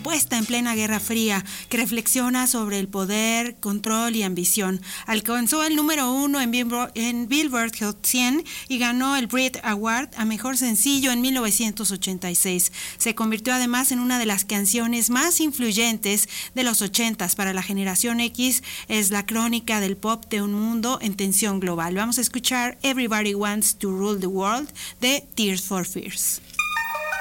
compuesta en plena Guerra Fría, que reflexiona sobre el poder, control y ambición. Alcanzó el número 1 en Billboard Hot 100 y ganó el Brit Award a Mejor Sencillo en 1986. Se convirtió además en una de las canciones más influyentes de los 80s. Para la generación X es la crónica del pop de un mundo en tensión global. Vamos a escuchar Everybody Wants to Rule the World de Tears for Fears.